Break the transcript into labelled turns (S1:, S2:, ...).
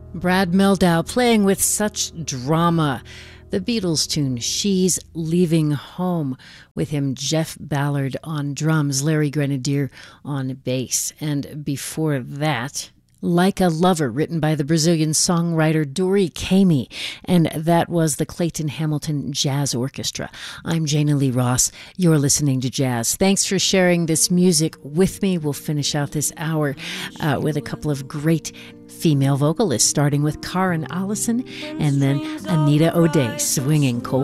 S1: Brad Mehldau playing with such drama. The Beatles tune, She's Leaving Home, with him Jeff Ballard on drums, Larry Grenadier on bass. And before that, Like a Lover, written by the Brazilian songwriter Dori Caymmi, and that was the Clayton Hamilton Jazz Orchestra. I'm Jana Lee Ross. You're listening to Jazz. Thanks for sharing this music with me. We'll finish out this hour with a couple of great female vocalists, starting with Karen Allison and then Anita O'Day swinging Cold